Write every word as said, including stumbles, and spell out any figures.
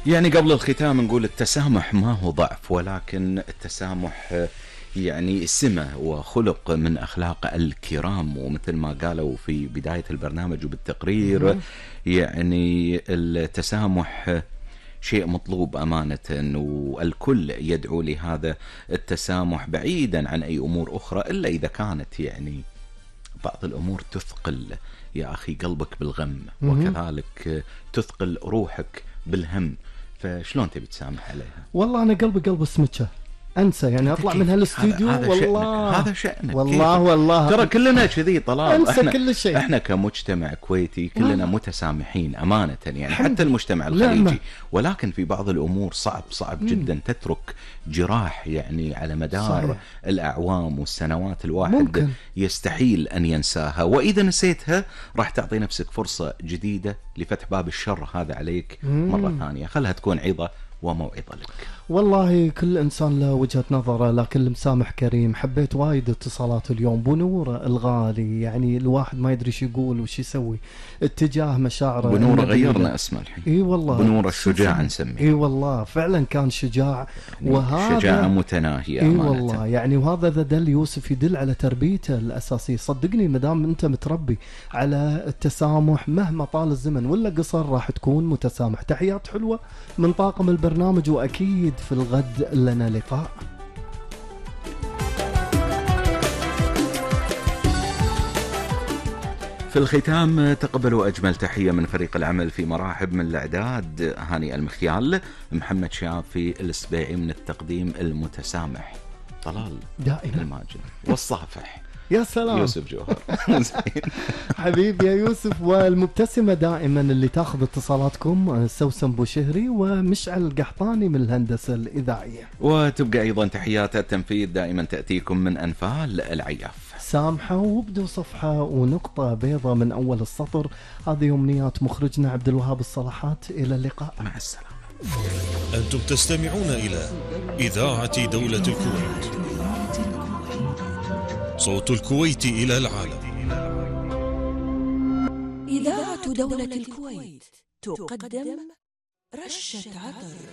يعني قبل الختام نقول التسامح ما هو ضعف، ولكن التسامح يعني سمة وخلق من أخلاق الكرام، ومثل ما قالوا في بداية البرنامج وبالتقرير يعني التسامح شيء مطلوب أمانة، والكل يدعو لهذا التسامح بعيدا عن أي أمور أخرى، إلا إذا كانت يعني بعض الأمور تثقل يا أخي قلبك بالغم، وكذلك تثقل روحك بالهم، فشلون تبي تسامح عليها؟ والله أنا قلبي قلب السمكة، انسى يعني اطلع من هالاستوديو. هذا والله شأنك. هذا شأنك والله كيف؟ والله ترى كلنا كذي طلال، انسى احنا كل شيء. احنا كمجتمع كويتي كلنا متسامحين امانه، يعني حتى المجتمع لعمة. الخليجي، ولكن في بعض الامور صعب صعب جدا تترك جراح يعني على مدار صحيح. الاعوام والسنوات، الواحد ممكن. يستحيل ان ينساها، واذا نسيتها راح تعطي نفسك فرصه جديده لفتح باب الشر هذا عليك مم. مره ثانيه، خلها تكون عظه وموعظة لك. والله كل إنسان له وجهة نظره، لكن المسامح كريم. حبيت وايد اتصالات اليوم. بنور الغالي يعني الواحد ما يدري شو يقول وش يسوي اتجاه مشاعره. بنور غيرنا اسمه الحين. اي والله بنور الشجاع نسميه. اي والله فعلا كان شجاع، يعني وهذا شجاعة متناهية. اي والله يعني وهذا دل يوسف يدل على تربيته الأساسية. صدقني مدام انت متربي على التسامح مهما طال الزمن ولا قصر راح تكون متسامح. تحيات حلوة من طاقم البرنامج، وأكيد في الغد لنا لقاء. في الختام تقبلوا أجمل تحية من فريق العمل في مراحب من الإعداد هاني المخيال، محمد شافي السبيعي من التقديم المتسامح، طلال دائما الماجد والصافح يا سلام يوسف جوهر. حبيبي يا يوسف. والمبتسمة دائما اللي تاخذ اتصالاتكم سوسن بوشهري ومشعل القحطاني من الهندسة الإذاعية. وتبقى أيضا تحيات التنفيذ دائما تأتيكم من أنفال العياف. سامحة وابدوا صفحة ونقطة بيضة من أول السطر. هذه أمنيات مخرجنا عبد الوهاب الصلاحات. إلى اللقاء، مع السلامة. أنتم تستمعون إلى إذاعة دولة الكويت، صوت الكويت إلى العالم. إذاعة دولة الكويت تقدم رشة عطر.